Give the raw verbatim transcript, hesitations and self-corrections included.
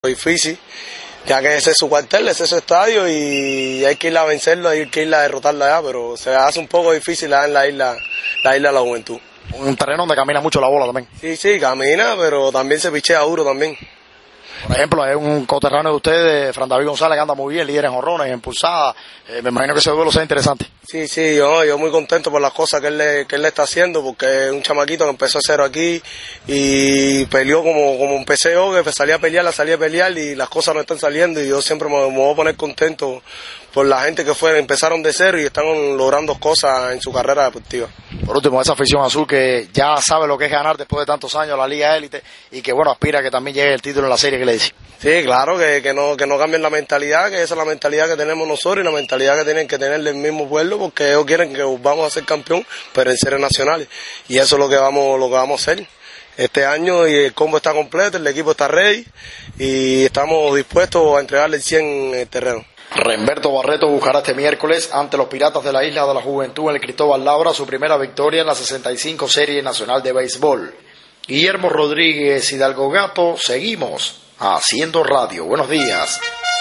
difícil, ya que ese es su cuartel, ese es su estadio y hay que ir a vencerlo, hay que ir a derrotarlo allá, pero se hace un poco difícil en la isla, la isla de la Juventud. Un terreno donde camina mucho la bola también. Sí, sí, camina, pero también se pichea duro también. Por ejemplo, hay un coterráneo de ustedes, Fran David González, que anda muy bien, líder en jonrones, en impulsada. Eh, me imagino que ese duelo sea interesante. Sí, sí, yo, yo muy contento por las cosas que él, le, que él le está haciendo, porque es un chamaquito que empezó a cero aquí y peleó como, como empecé yo, que salía a pelear, la salía a pelear y las cosas no están saliendo y yo siempre me, me voy a poner contento por la gente que fue, empezaron de cero y están logrando cosas en su carrera deportiva. Por último, esa afición azul que ya sabe lo que es ganar después de tantos años la Liga Élite y que bueno, aspira a que también llegue el título en la serie, que le dice. Sí, claro, que, que, no, que no cambien la mentalidad, que esa es la mentalidad que tenemos nosotros y la mentalidad que tienen que tener el mismo pueblo, porque ellos quieren que vamos a ser campeón, pero en series nacionales. Y eso es lo que vamos, lo que vamos a hacer este año, y el combo está completo, el equipo está ready y estamos dispuestos a entregarle el cien en el terreno. Remberto Barreto buscará este miércoles ante los Piratas de la Isla de la Juventud en el Cristóbal Labra su primera victoria en la sesenta y cinco Serie Nacional de Béisbol. Guillermo Rodríguez, Hidalgo Gato, seguimos haciendo radio. Buenos días.